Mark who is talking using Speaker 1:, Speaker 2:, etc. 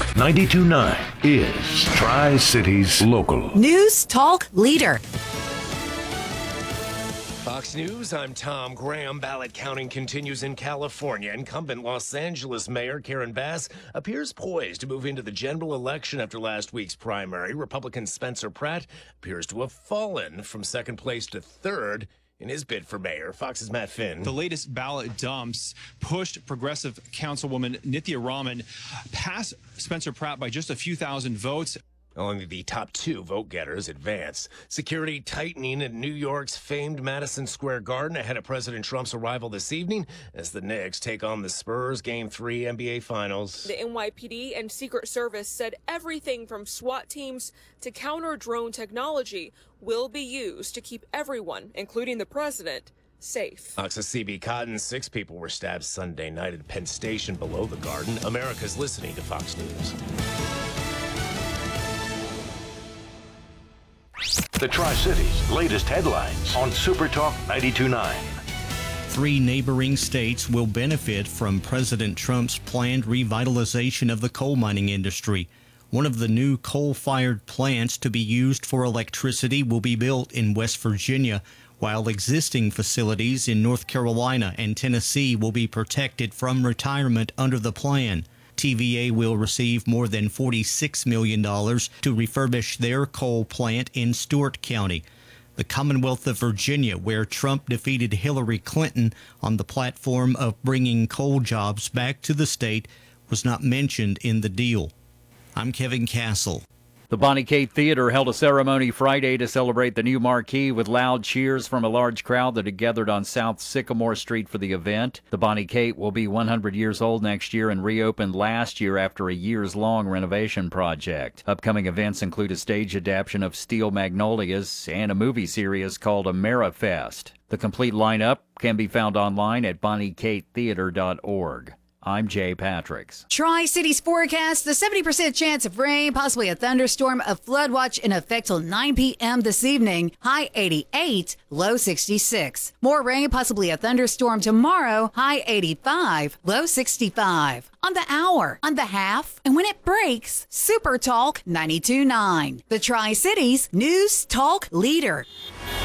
Speaker 1: 92.9 is Tri-Cities Local.
Speaker 2: News Talk Leader.
Speaker 3: Fox News, I'm Tom Graham. Ballot counting continues in California. Incumbent Los Angeles Mayor Karen Bass appears poised to move into the general election after last week's primary. Republican Spencer Pratt appears to have fallen from second place to third in his bid for mayor. Fox's Matt Finn.
Speaker 4: The latest ballot dumps pushed progressive Councilwoman Nithya Raman past Spencer Pratt by just a few thousand votes.
Speaker 3: Only the top two vote-getters advance. Security tightening at New York's famed Madison Square Garden ahead of President Trump's arrival this evening as the Knicks take on the Spurs Game 3 NBA Finals.
Speaker 5: The NYPD and Secret Service said everything from SWAT teams to counter-drone technology will be used to keep everyone, including the president, safe.
Speaker 3: Fox's CB Cotton, 6 people were stabbed Sunday night at Penn Station below the Garden. America's listening to Fox News.
Speaker 1: The Tri-Cities' latest headlines on Super Talk 92.9.
Speaker 6: 3 neighboring states will benefit from President Trump's planned revitalization of the coal mining industry. One of the new coal-fired plants to be used for electricity will be built in West Virginia, while existing facilities in North Carolina and Tennessee will be protected from retirement under the plan. TVA will receive more than $46 million to refurbish their coal plant in Stewart County. The Commonwealth of Virginia, where Trump defeated Hillary Clinton on the platform of bringing coal jobs back to the state, was not mentioned in the deal. I'm Kevin Castle.
Speaker 7: The Bonnie Kate Theater held a ceremony Friday to celebrate the new marquee with loud cheers from a large crowd that had gathered on South Sycamore Street for the event. The Bonnie Kate will be 100 years old next year and reopened last year after a years-long renovation project. Upcoming events include a stage adaptation of Steel Magnolias and a movie series called AmeriFest. The complete lineup can be found online at BonnieKateTheater.org. I'm Jay Patricks.
Speaker 2: Tri-Cities forecast, the 70% chance of rain, possibly a thunderstorm, a flood watch in effect till 9 p.m. this evening. High 88, low 66. More rain, possibly a thunderstorm tomorrow. High 85, low 65. On the hour, on the half, and when it breaks, Super Talk 92.9. The Tri-Cities News Talk Leader.